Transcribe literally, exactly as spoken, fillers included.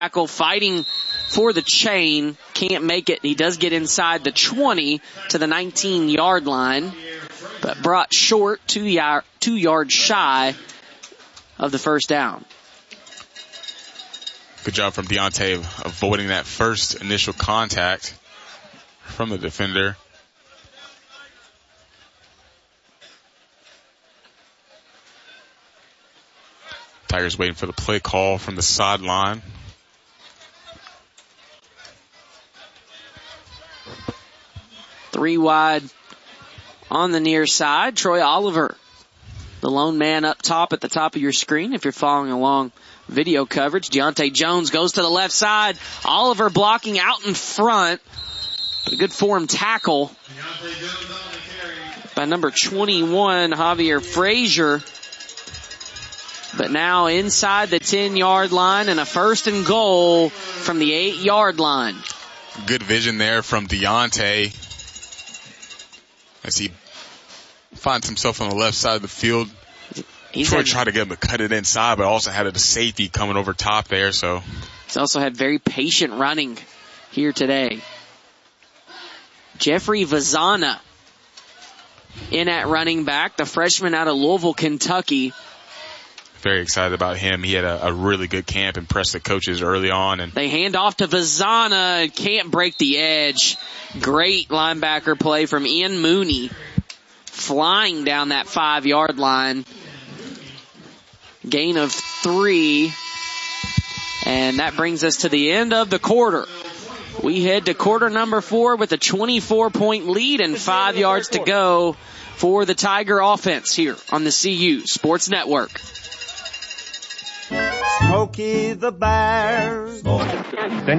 tackle, fighting for the chain, can't make it. He does get inside the twenty to the nineteen-yard line, but brought short, two, yard, two yards shy of the first down. Good job from Deontay avoiding that first initial contact from the defender. Tigers waiting for the play call from the sideline. Three wide on the near side. Troy Oliver, the lone man up top at the top of your screen if you're following along video coverage. Deontay Jones goes to the left side. Oliver blocking out in front. But a good form tackle by number twenty-one, Javier Frazier. But now inside the ten-yard line and a first and goal from the eight-yard line. Good vision there from Deontay as he finds himself on the left side of the field. He's Troy had, tried to get him to cut it inside, but also had a safety coming over top there. So he's also had very patient running here today. Jeffrey Vazana in at running back, the freshman out of Louisville, Kentucky. Very excited about him. He had a, a really good camp, impressed the coaches early on. And they hand off to Vazana, can't break the edge. Great linebacker play from Ian Mooney, flying down that five-yard line. Gain of three. And that brings us to the end of the quarter. We head to quarter number four with a twenty-four point lead and five yards to go for the Tiger offense here on the C U Sports Network. Smokey the Bear.